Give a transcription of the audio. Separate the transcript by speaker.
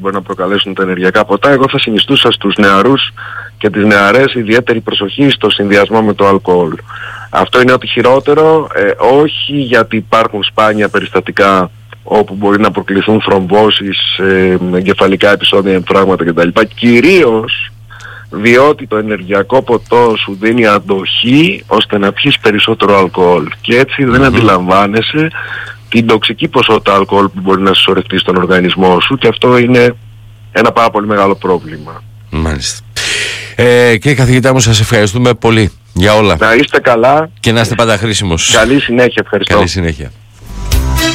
Speaker 1: μπορεί να προκαλέσουν τα ενεργειακά ποτά. Εγώ θα συνιστούσα στους νεαρούς και τις νεαρές ιδιαίτερη προσοχή στο συνδυασμό με το αλκοόλ. Αυτό είναι ό,τι χειρότερο, όχι γιατί υπάρχουν σπάνια περιστατικά όπου μπορεί να προκληθούν θρομβώσεις, εγκεφαλικά επεισόδια, εμφράγματα κτλ. Κυρίως διότι το ενεργειακό ποτό σου δίνει αντοχή ώστε να πιεις περισσότερο αλκοόλ και έτσι δεν αντιλαμβάνεσαι την τοξική ποσότητα αλκοόλ που μπορεί να συσσωρευτεί στον οργανισμό σου και αυτό είναι ένα πάρα πολύ μεγάλο πρόβλημα.
Speaker 2: Μάλιστα. Κύριε καθηγητά μου, σας ευχαριστούμε πολύ για όλα.
Speaker 1: Να είστε καλά
Speaker 2: και να είστε πάντα χρήσιμος.
Speaker 1: Καλή συνέχεια, ευχαριστώ.
Speaker 2: Καλή συνέχεια.